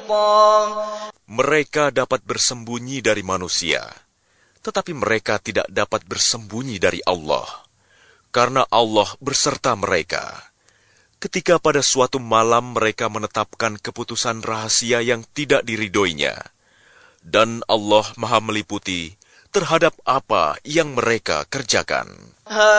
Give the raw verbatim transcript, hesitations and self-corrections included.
محيطا. Mereka dapat bersembunyi dari manusia, tetapi mereka tidak dapat bersembunyi dari Allah, karena Allah berserta mereka. Ketika pada suatu malam mereka menetapkan keputusan rahasia yang tidak diridhoinya, dan Allah Maha meliputi terhadap apa yang mereka kerjakan.